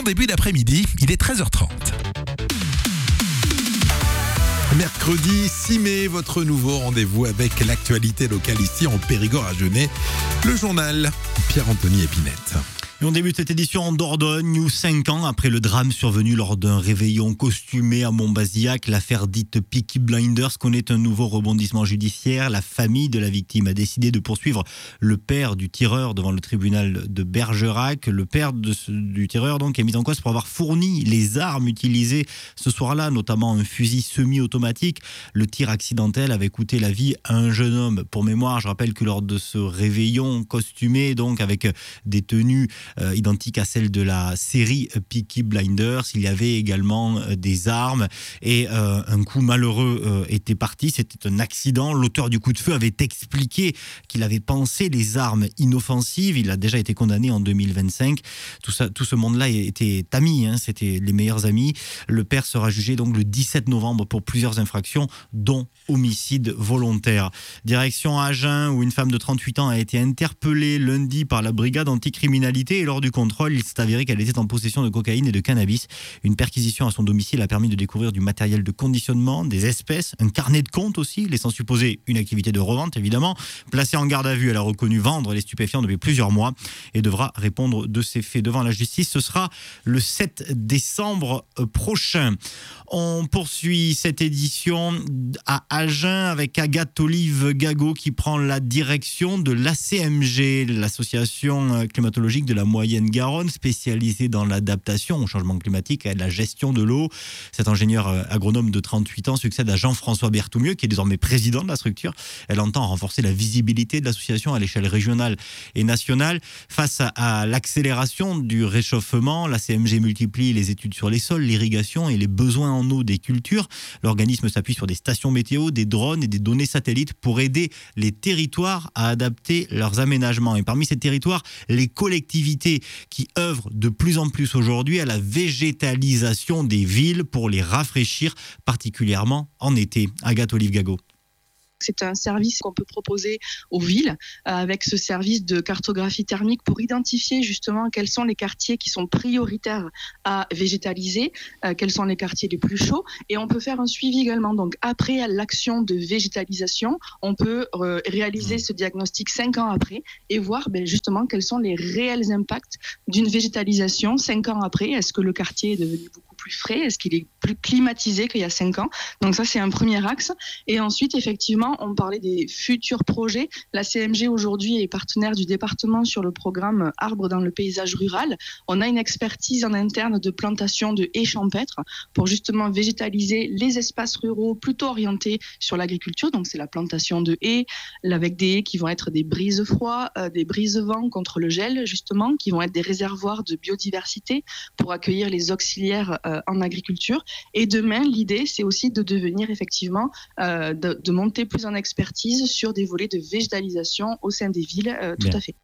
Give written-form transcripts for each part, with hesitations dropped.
début d'après-midi, il est 13h30. Mercredi 6 mai, votre nouveau rendez-vous avec l'actualité locale ici en Périgord à Genêt. Le journal Pierre-Anthony Épinette. Et on débute cette édition en Dordogne où 5 ans après le drame survenu lors d'un réveillon costumé à Montbazillac, l'affaire dite Peaky Blinders connaît un nouveau rebondissement judiciaire. La famille de la victime a décidé de poursuivre le père du tireur devant le tribunal de Bergerac. Le père du tireur donc est mis en cause pour avoir fourni les armes utilisées ce soir-là, notamment un fusil semi-automatique. Le tir accidentel avait coûté la vie à un jeune homme. Pour mémoire, je rappelle que lors de ce réveillon costumé, donc avec des tenues identique à celle de la série Peaky Blinders. Il y avait également des armes et un coup malheureux était parti. C'était un accident. L'auteur du coup de feu avait expliqué qu'il avait pensé les armes inoffensives. Il a déjà été condamné en 2025. Tout ce monde-là était amis, c'était les meilleurs amis. Le père sera jugé donc le 17 novembre pour plusieurs infractions, dont homicide volontaire. Direction Agen, où une femme de 38 ans a été interpellée lundi par la brigade anticriminalité. Et lors du contrôle, il s'est avéré qu'elle était en possession de cocaïne et de cannabis. Une perquisition à son domicile a permis de découvrir du matériel de conditionnement, des espèces, un carnet de compte aussi, laissant supposer une activité de revente évidemment. Placée en garde à vue, elle a reconnu vendre les stupéfiants depuis plusieurs mois et devra répondre de ses faits devant la justice. Ce sera le 7 décembre prochain. On poursuit cette édition à Agen avec Agathe Olive Gago qui prend la direction de l'ACMG, l'association climatologique de la Moyenne-Garonne, spécialisée dans l'adaptation au changement climatique et à la gestion de l'eau. Cet ingénieur agronome de 38 ans succède à Jean-François Berthoumieux, qui est désormais président de la structure. Elle entend renforcer la visibilité de l'association à l'échelle régionale et nationale. Face à l'accélération du réchauffement, la CMG multiplie les études sur les sols, l'irrigation et les besoins en eau des cultures. L'organisme s'appuie sur des stations météo, des drones et des données satellites pour aider les territoires à adapter leurs aménagements. Et parmi ces territoires, les collectivités qui œuvrent de plus en plus aujourd'hui à la végétalisation des villes pour les rafraîchir, particulièrement en été. Agathe Olive Gago. C'est un service qu'on peut proposer aux villes avec ce service de cartographie thermique pour identifier justement quels sont les quartiers qui sont prioritaires à végétaliser, quels sont les quartiers les plus chauds. Et on peut faire un suivi également. Donc après l'action de végétalisation, on peut réaliser ce diagnostic 5 ans après et voir justement quels sont les réels impacts d'une végétalisation 5 ans après. Est-ce que le quartier est devenu beaucoup plus frais? Est-ce qu'il est plus climatisé qu'il y a 5 ans? Donc ça, c'est un premier axe. Et ensuite, effectivement, on parlait des futurs projets. La CMG aujourd'hui est partenaire du département sur le programme Arbres dans le paysage rural. On a une expertise en interne de plantation de haies champêtres pour justement végétaliser les espaces ruraux plutôt orientés sur l'agriculture. Donc c'est la plantation de haies, avec des haies qui vont être des brises-froids, des brises-vents contre le gel justement, qui vont être des réservoirs de biodiversité pour accueillir les auxiliaires en agriculture. Et demain, l'idée, c'est aussi de devenir effectivement, de monter plus en expertise sur des volets de végétalisation au sein des villes, tout à fait.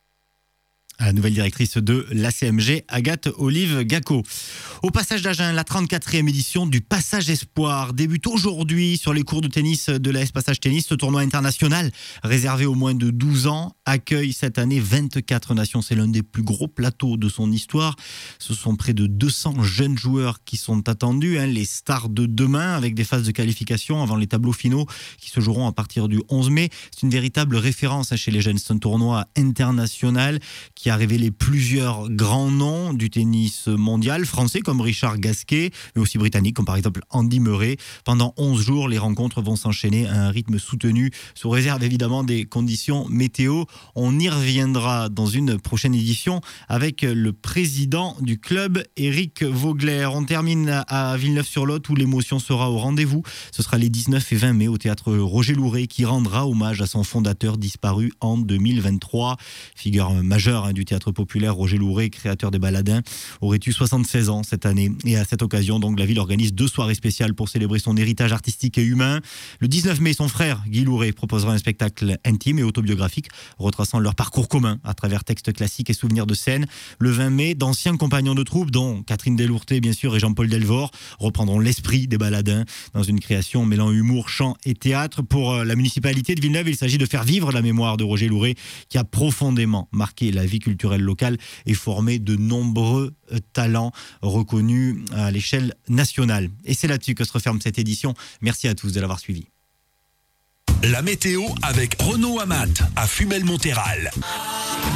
La nouvelle directrice de l'ACMG, Agathe Olive Gaco. Au Passage d'Agen, la 34e édition du Passage Espoir débute aujourd'hui sur les cours de tennis de l'AS Passage Tennis. Ce tournoi international, réservé aux moins de 12 ans, accueille cette année 24 nations. C'est l'un des plus gros plateaux de son histoire. Ce sont près de 200 jeunes joueurs qui sont attendus, les stars de demain, avec des phases de qualification avant les tableaux finaux qui se joueront à partir du 11 mai. C'est une véritable référence chez les jeunes. C'est un tournoi international qui a révélé plusieurs grands noms du tennis mondial, français comme Richard Gasquet, mais aussi britanniques comme par exemple Andy Murray. Pendant 11 jours, les rencontres vont s'enchaîner à un rythme soutenu, sous réserve évidemment des conditions météo. On y reviendra dans une prochaine édition avec le président du club, Éric Vogler. On termine à Villeneuve-sur-Lot où l'émotion sera au rendez-vous. Ce sera les 19 et 20 mai au théâtre Roger Louret qui rendra hommage à son fondateur disparu en 2023. Figure majeure du théâtre populaire, Roger Louret, créateur des Baladins, aurait eu 76 ans cette année. Et à cette occasion, donc, la ville organise 2 soirées spéciales pour célébrer son héritage artistique et humain. Le 19 mai, son frère, Guy Louret, proposera un spectacle intime et autobiographique retraçant leur parcours commun à travers textes classiques et souvenirs de scène. Le 20 mai, d'anciens compagnons de troupe, dont Catherine Delourté, bien sûr, et Jean-Paul Delvort, reprendront l'esprit des Baladins dans une création mêlant humour, chant et théâtre. Pour la municipalité de Villeneuve, il s'agit de faire vivre la mémoire de Roger Louret, qui a profondément marqué la vie culturel local et former de nombreux talents reconnus à l'échelle nationale. Et c'est là-dessus que se referme cette édition. Merci à tous de l'avoir suivi. La météo avec Renaud Amat à Fumel-Montéral.